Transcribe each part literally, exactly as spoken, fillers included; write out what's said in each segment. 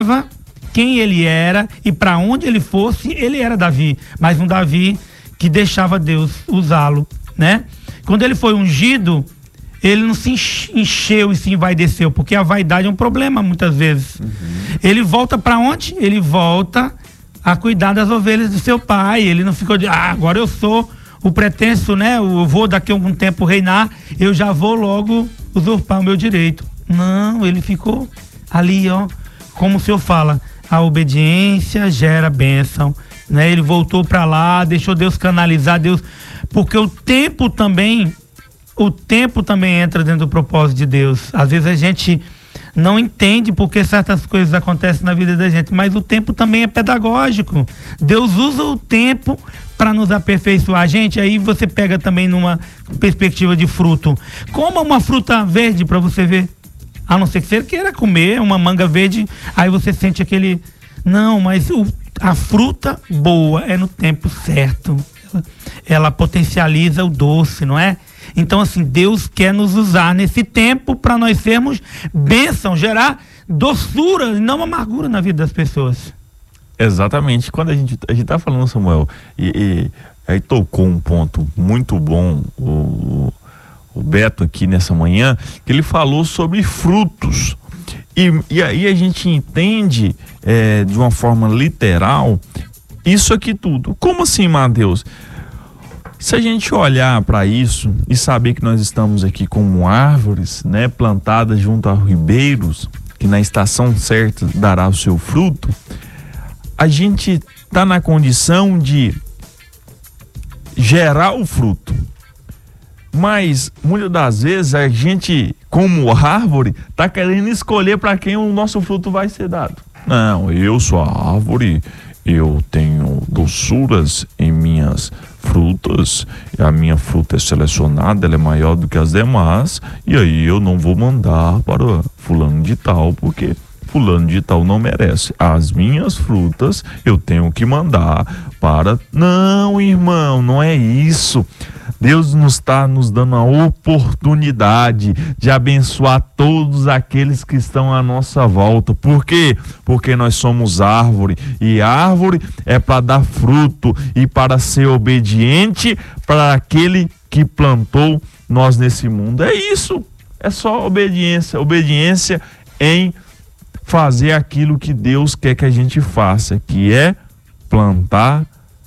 quem ele era e para onde ele fosse, ele era Davi, mas um Davi que deixava Deus usá-lo, né? Quando ele foi ungido, ele não se encheu e se envaideceu, porque a vaidade é um problema muitas vezes. Uhum. Ele volta para onde? Ele volta a cuidar das ovelhas do seu pai. Ele não ficou de, ah, agora eu sou o pretenso, né? Eu vou daqui a algum tempo reinar, eu já vou logo usurpar o meu direito. Não, ele ficou ali, ó, como o senhor fala, a obediência gera bênção, né? Ele voltou para lá, deixou Deus canalizar, Deus, porque o tempo também, o tempo também entra dentro do propósito de Deus. Às vezes a gente não entende porque certas coisas acontecem na vida da gente, mas o tempo também é pedagógico. Deus usa o tempo para nos aperfeiçoar. Gente, aí você pega também numa perspectiva de fruto. Coma uma fruta verde para você ver. A não ser que você queira comer uma manga verde, aí você sente aquele... Não, mas o, a fruta boa é no tempo certo. Ela, ela potencializa o doce, não é? Então, assim, Deus quer nos usar nesse tempo para nós sermos bênção, gerar doçura e não amargura na vida das pessoas. Exatamente. Quando a gente a gente tá falando, Samuel, e, e aí tocou um ponto muito bom, o, o Beto aqui nessa manhã, que ele falou sobre frutos. E, e aí a gente entende é, de uma forma literal isso aqui tudo. Como assim, Mateus? Se a gente olhar para isso e saber que nós estamos aqui como árvores, né, plantadas junto a ribeiros, que na estação certa dará o seu fruto, a gente está na condição de gerar o fruto. Mas muitas das vezes a gente, como árvore, está querendo escolher para quem o nosso fruto vai ser dado. Não, eu sou a árvore, eu tenho doçuras em minhas frutas, a minha fruta é selecionada, ela é maior do que as demais, e aí eu não vou mandar para fulano de tal, porque fulano de tal não merece. As minhas frutas eu tenho que mandar para... Não, irmão, não é isso. Deus nos está nos dando a oportunidade de abençoar todos aqueles que estão à nossa volta. Por quê? Porque nós somos árvore, e árvore é para dar fruto e para ser obediente para aquele que plantou nós nesse mundo. É isso, é só obediência, obediência em fazer aquilo que Deus quer que a gente faça, que é plantar,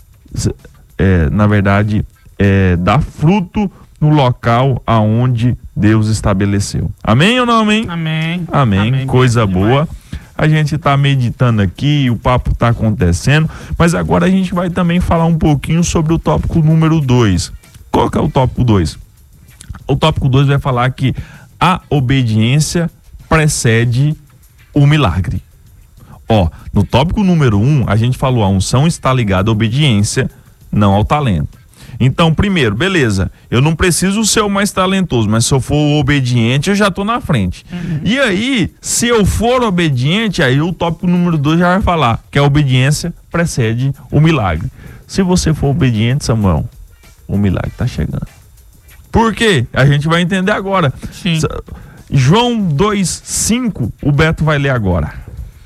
é, na verdade, É, dar fruto no local aonde Deus estabeleceu. Amém ou não amém? Amém. Amém. Amém. Coisa boa. A gente está meditando aqui, o papo está acontecendo, mas agora a gente vai também falar um pouquinho sobre o tópico número dois. Qual que é o tópico dois? O tópico dois vai falar que a obediência precede o milagre. Ó, no tópico número um, a gente falou, a unção está ligada à obediência, não ao talento. Então, primeiro, beleza, eu não preciso ser o mais talentoso, mas se eu for obediente, eu já tô na frente. Uhum. E aí, se eu for obediente, aí o tópico número dois já vai falar que a obediência precede o milagre. Se você for obediente, Samuel, o milagre tá chegando. Por quê? A gente vai entender agora. Sim. João dois, cinco, o Beto vai ler agora.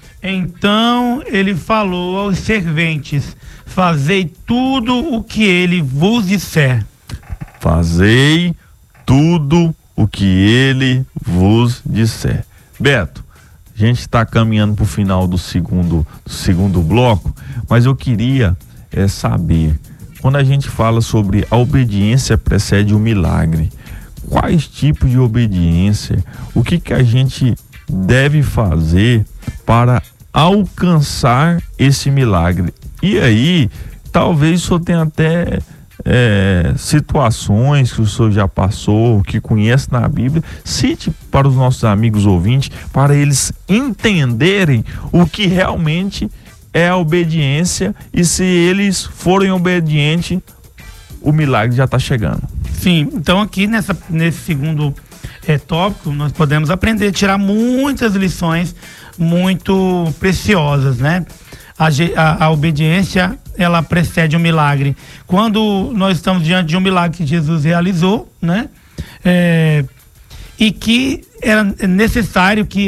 Então ele falou aos serventes: fazei tudo o que ele vos disser. Fazei tudo o que ele vos disser. Beto, a gente está caminhando para o final do segundo, do segundo bloco, mas eu queria é, saber, quando a gente fala sobre a obediência precede o milagre, quais tipos de obediência, o que que a gente deve fazer para alcançar esse milagre? E aí, talvez o senhor tenha até é, situações que o senhor já passou, que conhece na Bíblia. Cite para os nossos amigos ouvintes, para eles entenderem o que realmente é a obediência, e se eles forem obedientes, o milagre já está chegando. Sim, então aqui nessa, nesse segundo é, tópico, nós podemos aprender, tirar muitas lições muito preciosas, né? A, a, a obediência, ela precede o milagre. Quando nós estamos diante de um milagre que Jesus realizou, né? É, e que era necessário que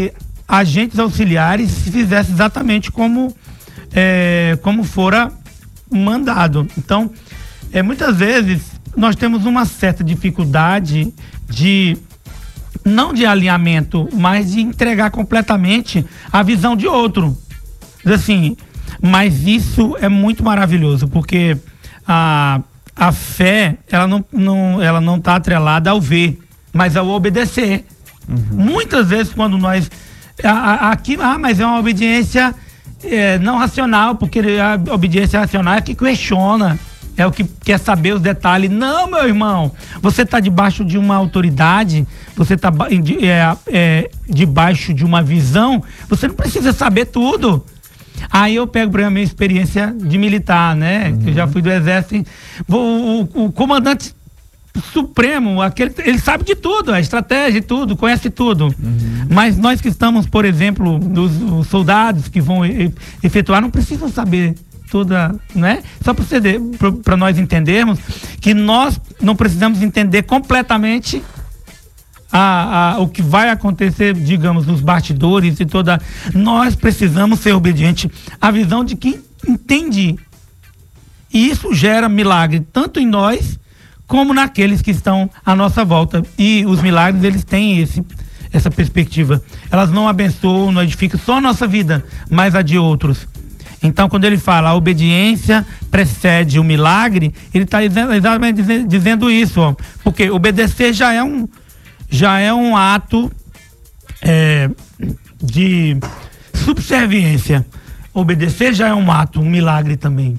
agentes auxiliares se fizesse exatamente como, é, como fora mandado. Então, é, muitas vezes nós temos uma certa dificuldade de, não de alinhamento, mas de entregar completamente a visão de outro. Assim, mas isso é muito maravilhoso, porque a, a fé, ela não, não, ela não está atrelada ao ver, mas ao obedecer. Uhum. Muitas vezes quando nós... A, a, aqui, ah, mas é uma obediência é, não racional, porque a obediência racional é que questiona, é o que quer saber os detalhes. Não, meu irmão, você está debaixo de uma autoridade, você está é, é, debaixo de uma visão, você não precisa saber tudo. Aí eu pego para a minha experiência de militar, né? Uhum. Eu já fui do exército. O, o, o comandante supremo, aquele, ele sabe de tudo, a estratégia e tudo, conhece tudo. Uhum. Mas nós que estamos, por exemplo, dos, os soldados que vão e, efetuar, não precisam saber toda, né? Só para nós entendermos que nós não precisamos entender completamente A, a, o que vai acontecer, digamos, nos bastidores e toda... Nós precisamos ser obedientes à visão de quem entende. E isso gera milagre, tanto em nós, como naqueles que estão à nossa volta. E os milagres, eles têm esse, essa perspectiva. Elas não abençoam, não edificam só a nossa vida, mas a de outros. Então, quando ele fala a obediência precede o milagre, ele está exatamente dizendo isso, ó, porque obedecer já é um... já é um ato é, de subserviência. Obedecer já é um ato, um milagre também.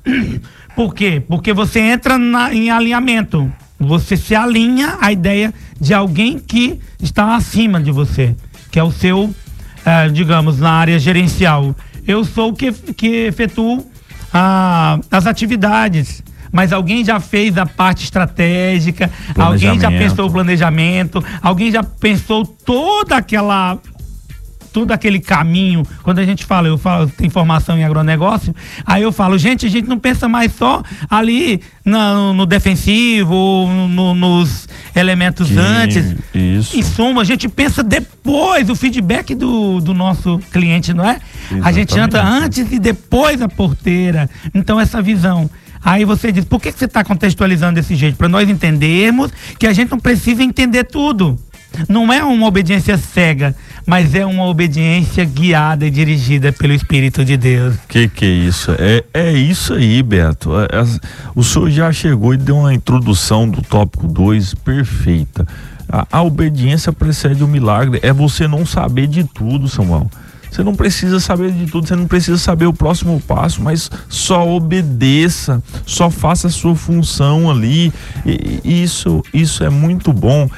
Por quê? Porque você entra na, em alinhamento. Você se alinha à ideia de alguém que está acima de você, que é o seu, é, digamos, na área gerencial. Eu sou o que, que efetuo ah, as atividades. Mas alguém já fez a parte estratégica, alguém já pensou o planejamento, alguém já pensou toda aquela, todo aquele caminho. Quando a gente fala, eu falo, tem formação em agronegócio, aí eu falo, gente, a gente não pensa mais só ali no, no defensivo, no, nos elementos que, antes. Isso. Em suma, a gente pensa depois, o feedback do, do nosso cliente, não é? Exatamente. A gente anda antes e depois a porteira. Então, essa visão. Aí você diz, por que você está contextualizando desse jeito? Para nós entendermos que a gente não precisa entender tudo. Não é uma obediência cega, mas é uma obediência guiada e dirigida pelo Espírito de Deus. Que que é isso? É, é isso aí, Beto. É, é, o senhor já chegou e deu uma introdução do tópico dois perfeita. A, a obediência precede o milagre. É você não saber de tudo, Samuel. Você não precisa saber de tudo, você não precisa saber o próximo passo, mas só obedeça, só faça a sua função ali. E, e isso, isso é muito bom.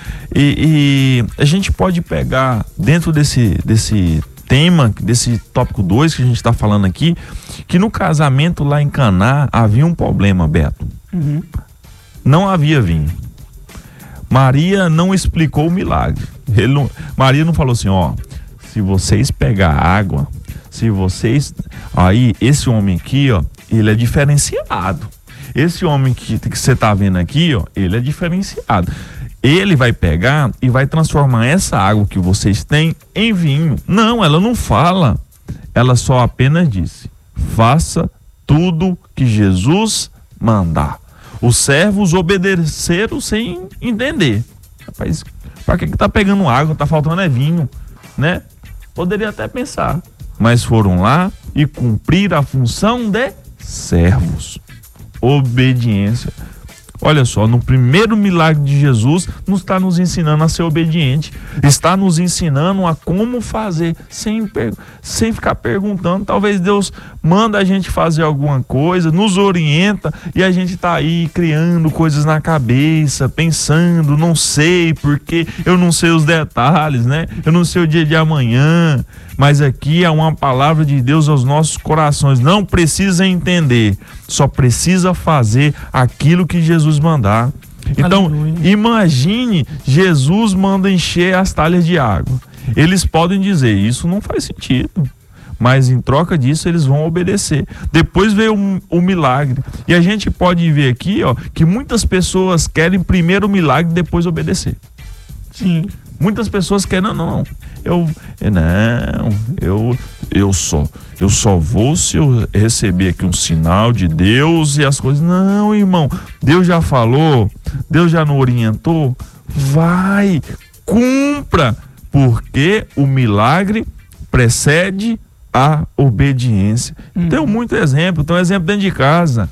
E, e a gente pode pegar dentro desse, desse tema, desse tópico dois que a gente está falando aqui, que no casamento lá em Caná havia um problema, Beto. Uhum. Não havia vinho. Maria não explicou o milagre. Ele não, Maria não falou assim, ó... Se vocês pegar água, se vocês... Aí, esse homem aqui, ó, ele é diferenciado. Esse homem que, que você tá vendo aqui, ó, ele é diferenciado. Ele vai pegar e vai transformar essa água que vocês têm em vinho. Não, ela não fala. Ela só apenas disse, faça tudo que Jesus mandar. Os servos obedeceram sem entender. Rapaz, pra que que tá pegando água? Tá faltando é vinho, né? Poderia até pensar, mas foram lá e cumpriram a função de servos. Obediência. Olha só, no primeiro milagre de Jesus, nos está nos ensinando a ser obediente. Está nos ensinando a como fazer, sem, sem ficar perguntando. Talvez Deus manda a gente fazer alguma coisa, nos orienta e a gente está aí criando coisas na cabeça, pensando, não sei porque, eu não sei os detalhes, né? Eu não sei o dia de amanhã. Mas aqui é uma palavra de Deus aos nossos corações. Não precisa entender, só precisa fazer aquilo que Jesus mandar. Então, aleluia. Imagine, Jesus manda encher as talhas de água. Eles podem dizer, isso não faz sentido. Mas em troca disso, eles vão obedecer. Depois veio o, o milagre. E a gente pode ver aqui, ó, que muitas pessoas querem primeiro o milagre e depois obedecer. Sim. Muitas pessoas querem, não, não, eu, não, eu, eu só, eu só vou se eu receber aqui um sinal de Deus e as coisas. Não, irmão, Deus já falou, Deus já não orientou, vai, cumpra, porque o milagre precede a obediência. Hum. Tem muito exemplo, tem um exemplo dentro de casa.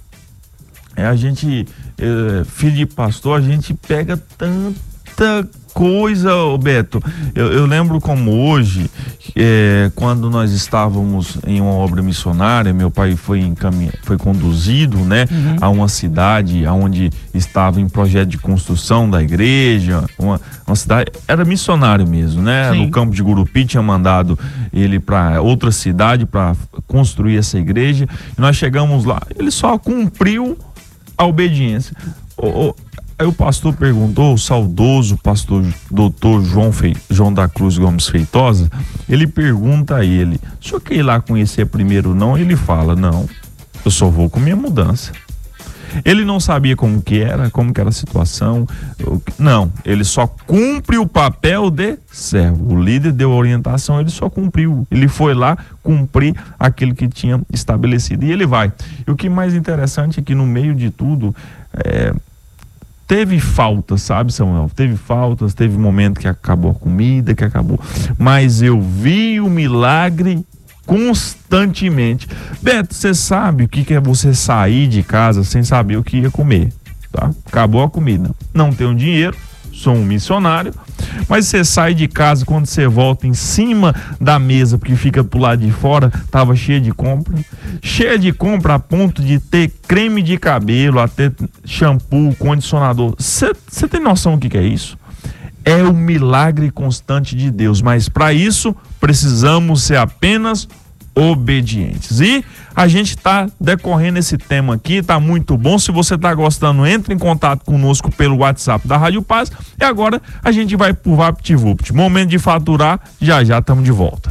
É, a gente, é, filho de pastor, a gente pega tanta coisa, Beto. Eu, eu lembro como hoje, é, quando nós estávamos em uma obra missionária, meu pai foi, encaminha, foi conduzido, né, uhum. a uma cidade onde estava em projeto de construção da igreja, uma, uma cidade, era missionário mesmo, né? Sim. No campo de Gurupi tinha mandado ele para outra cidade para construir essa igreja, e nós chegamos lá, ele só cumpriu a obediência. O, o, Aí o pastor perguntou, o saudoso pastor doutor João, Fe... João da Cruz Gomes Feitosa, ele pergunta a ele, o senhor quer ir lá conhecer primeiro não? Ele fala, não, eu só vou com minha mudança. Ele não sabia como que era, como que era a situação, não, ele só cumpre o papel de servo. O líder deu a orientação, ele só cumpriu, ele foi lá cumprir aquilo que tinha estabelecido e ele vai. E o que mais interessante é que no meio de tudo, é, teve faltas, sabe, Samuel? Teve faltas, teve momento que acabou a comida, que acabou, mas eu vi o milagre constantemente. Beto, você sabe o que, que é você sair de casa sem saber o que ia comer, tá? Acabou a comida, não tenho dinheiro, sou um missionário, mas você sai de casa, quando você volta em cima da mesa, porque fica pro lado de fora, tava cheia de compra, cheia de compra a ponto de ter creme de cabelo, até shampoo, condicionador. Você tem noção do que, que é isso? É o milagre constante de Deus, mas para isso precisamos ser apenas obedientes. E a gente está decorrendo esse tema aqui, tá muito bom. Se você tá gostando, entre em contato conosco pelo WhatsApp da Rádio Paz. E agora a gente vai pro VaptVupt. Momento de faturar, já já estamos de volta.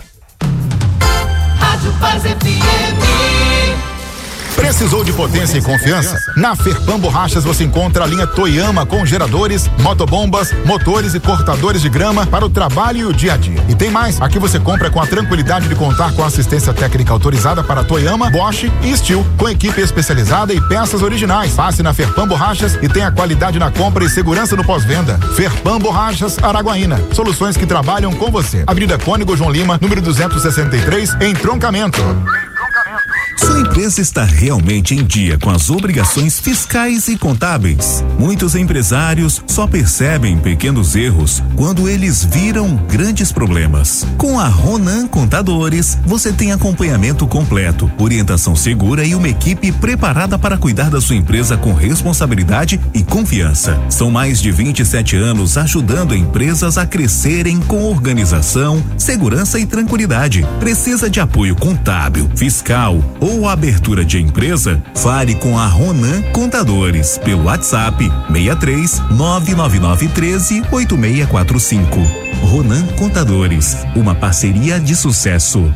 Rádio Paz F M. Precisou de potência e confiança? Na Ferpan Borrachas você encontra a linha Toyama com geradores, motobombas, motores e cortadores de grama para o trabalho e o dia a dia. E tem mais, aqui você compra com a tranquilidade de contar com assistência técnica autorizada para Toyama, Bosch e Steel, com equipe especializada e peças originais. Passe na Ferpan Borrachas e tenha qualidade na compra e segurança no pós-venda. Ferpan Borrachas, Araguaína. Soluções que trabalham com você. Avenida Cônigo João Lima, número duzentos e sessenta e três, em Troncamento. Sua empresa está realmente em dia com as obrigações fiscais e contábeis? Muitos empresários só percebem pequenos erros quando eles viram grandes problemas. Com a Ronan Contadores, você tem acompanhamento completo, orientação segura e uma equipe preparada para cuidar da sua empresa com responsabilidade e confiança. São mais de vinte e sete anos ajudando empresas a crescerem com organização, segurança e tranquilidade. Precisa de apoio contábil, fiscal ou abertura de empresa? Fale com a Ronan Contadores pelo WhatsApp seis três nove nove nove um três oito seis quatro cinco. Ronan Contadores, uma parceria de sucesso.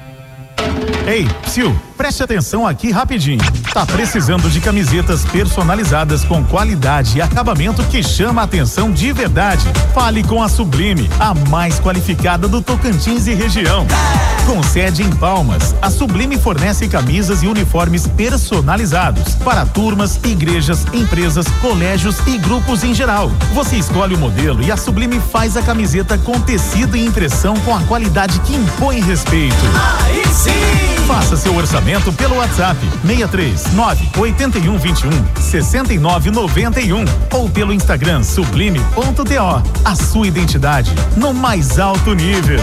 Ei, Sil, preste atenção aqui rapidinho. Tá precisando de camisetas personalizadas com qualidade e acabamento que chama a atenção de verdade? Fale com a Sublime, a mais qualificada do Tocantins e região. Com sede em Palmas, a Sublime fornece camisas e uniformes personalizados para turmas, igrejas, empresas, colégios e grupos em geral. Você escolhe o modelo e a Sublime faz a camiseta com tecido e impressão com a qualidade que impõe respeito. Aí sim! Faça seu orçamento pelo WhatsApp seis três nove oito um dois um seis nove nove um ou pelo Instagram sublime ponto do. A sua identidade no mais alto nível.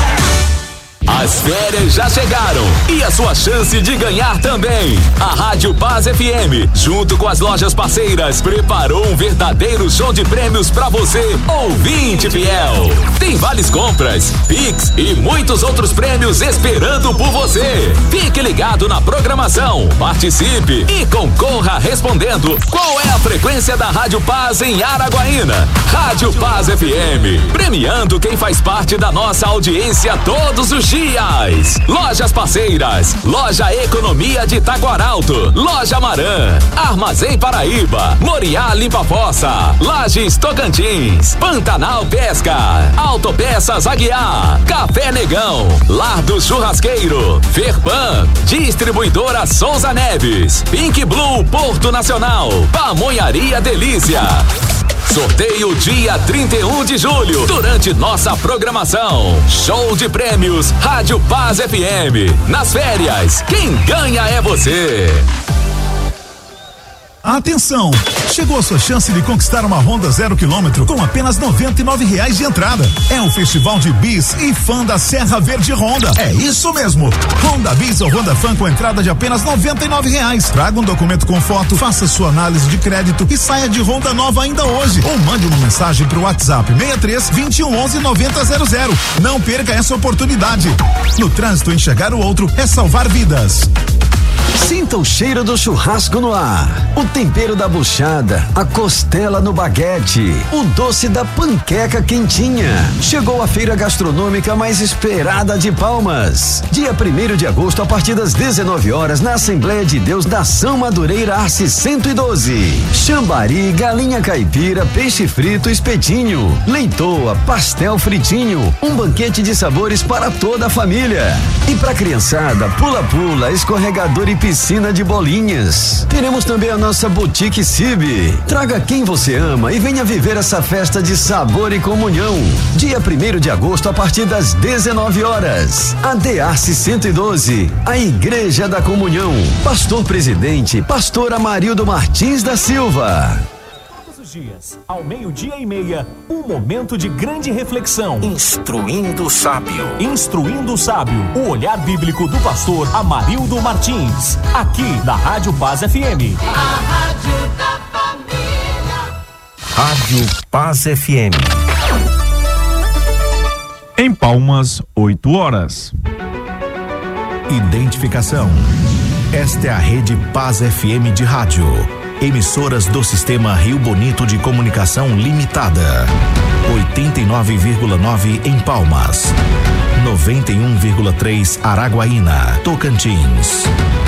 As férias já chegaram e a sua chance de ganhar também. A Rádio Paz F M, junto com as lojas parceiras, preparou um verdadeiro show de prêmios pra você, ouvinte fiel. Tem vales compras, Pix e muitos outros prêmios esperando por você. Fique ligado na programação, participe e concorra respondendo qual é a frequência da Rádio Paz em Araguaína. Rádio Paz F M, premiando quem faz parte da nossa audiência todos os dias. Viais, Lojas Parceiras, Loja Economia de Taquaralto, Loja Marã, Armazém Paraíba, Moriá Limpa Fossa, Lages Tocantins, Pantanal Pesca, Autopeças Aguiar, Café Negão, Lar do Churrasqueiro, Ferpan, Distribuidora Souza Neves, Pink Blue Porto Nacional, Pamonharia Delícia. Sorteio dia trinta e um de julho, durante nossa programação. Show de prêmios, Rádio Paz F M. Nas férias, quem ganha é você. Atenção! Chegou a sua chance de conquistar uma Honda zero quilômetro com apenas noventa e nove reais de entrada. É o Festival de Bis e Fã da Serra Verde Honda. É isso mesmo! Honda Bis ou Honda Fã com entrada de apenas noventa e nove reais. Traga um documento com foto, faça sua análise de crédito e saia de Honda nova ainda hoje. Ou mande uma mensagem pro WhatsApp seis três, vinte e um, onze, noventa zero zero. Não perca essa oportunidade. No trânsito, enxergar o outro é salvar vidas. Sinta o cheiro do churrasco no ar, o tempero da buchada, a costela no baguete, o doce da panqueca quentinha. Chegou a feira gastronômica mais esperada de Palmas. Dia primeiro de agosto, a partir das dezenove horas, na Assembleia de Deus da São Madureira Arce cento e doze. Chambari, galinha caipira, peixe frito, espetinho, leitoa, pastel fritinho, um banquete de sabores para toda a família. E pra criançada, pula-pula, escorregador e piscina de bolinhas. Teremos também a nossa Boutique Cibe. Traga quem você ama e venha viver essa festa de sabor e comunhão. Dia primeiro de agosto, a partir das dezenove horas. A D Arce cento e doze, a Igreja da Comunhão. Pastor Presidente, Pastor Amarildo Martins da Silva. Dias, ao meio-dia e meia, um momento de grande reflexão. Instruindo o Sábio. Instruindo o Sábio, o olhar bíblico do pastor Amarildo Martins, aqui na Rádio Paz F M. A Rádio da Família. Rádio Paz F M. Em Palmas, oito horas. Identificação. Esta é a Rede Paz F M de rádio. Emissoras do Sistema Rio Bonito de Comunicação Limitada. oitenta e nove vírgula nove em Palmas. noventa e um vírgula três Araguaína, Tocantins.